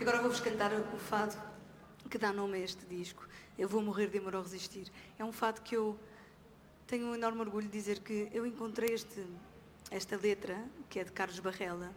Agora vou-vos cantar o fado que dá nome a este disco. Eu vou morrer de amor ao resistir. É um fado que eu tenho um enorme orgulho de dizer que eu encontrei esta letra, que é de Carlos Barrela,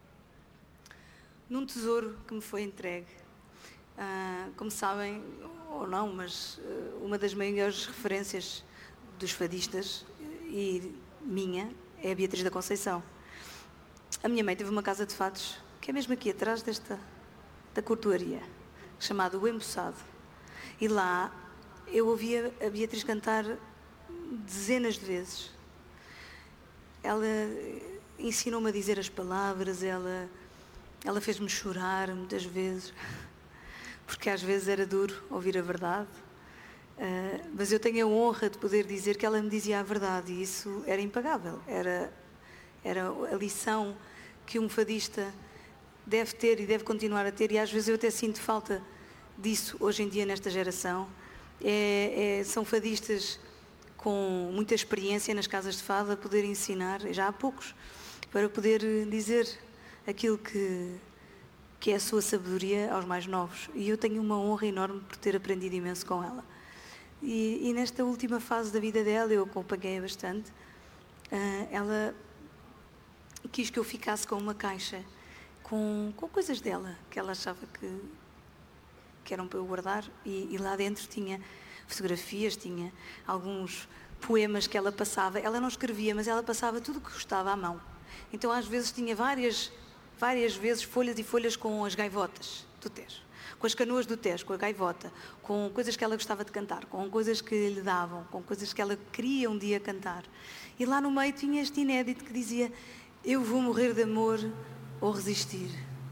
num tesouro que me foi entregue. Como sabem, ou não, mas uma das maiores referências dos fadistas e minha é a Beatriz da Conceição. A minha mãe teve uma casa de fados, que é mesmo aqui atrás da cordoaria, chamada O Embuçado. E lá eu ouvia a Beatriz cantar dezenas de vezes. Ela ensinou-me a dizer as palavras, ela fez-me chorar muitas vezes, porque às vezes era duro ouvir a verdade. Mas eu tenho a honra de poder dizer que ela me dizia a verdade, e isso era impagável. Era a lição que um fadista deve ter e deve continuar a ter, e às vezes eu até sinto falta disso hoje em dia nesta geração. São fadistas com muita experiência nas casas de fado a poder ensinar, já há poucos, para poder dizer aquilo que é a sua sabedoria aos mais novos. E eu tenho uma honra enorme por ter aprendido imenso com ela. E nesta última fase da vida dela, eu acompanhei bastante, ela quis que eu ficasse com uma caixa com coisas dela, que ela achava que eram para eu guardar, e lá dentro tinha fotografias, tinha alguns poemas que ela passava. Ela não escrevia, mas ela passava tudo o que gostava à mão. Então às vezes tinha várias vezes folhas e folhas com as gaivotas do Tejo, com as canoas do Tejo, com a gaivota, com coisas que ela gostava de cantar, com coisas que lhe davam, com coisas que ela queria um dia cantar. E lá no meio tinha este inédito que dizia: eu vou morrer de amor ou resistir.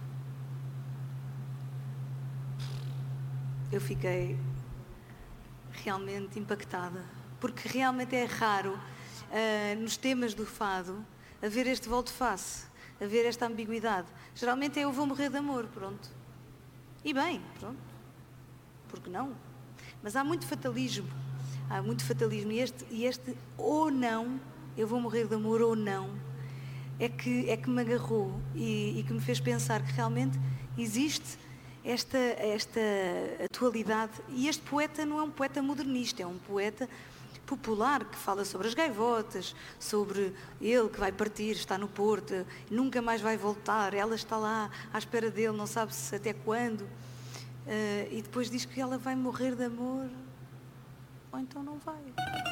Eu fiquei realmente impactada, porque realmente é raro nos temas do fado haver este volte-face, haver esta ambiguidade. Geralmente é eu vou morrer de amor, pronto. E bem, pronto. Porque não? Mas há muito fatalismo. E este ou não, eu vou morrer de amor ou não, é que me agarrou e que me fez pensar que realmente existe esta atualidade. E este poeta não é um poeta modernista, é um poeta popular que fala sobre as gaivotas, sobre ele que vai partir, está no Porto, nunca mais vai voltar, ela está lá à espera dele, não sabe-se até quando, e depois diz que ela vai morrer de amor, ou então não vai.